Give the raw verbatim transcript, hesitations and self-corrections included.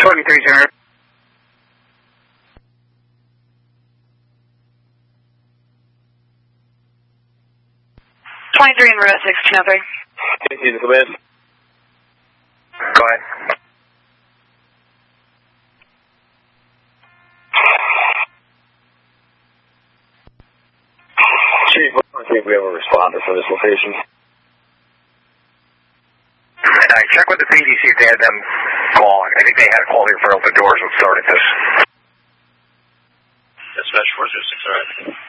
twenty-three, Center. twenty-three in route six two three. Continue to come in. Go ahead. Chief, I don't think we have a responder for this location. And I check with the P D C if they had them call. I think they had a call here for open doors and started this. Dispatch four zero six, all right.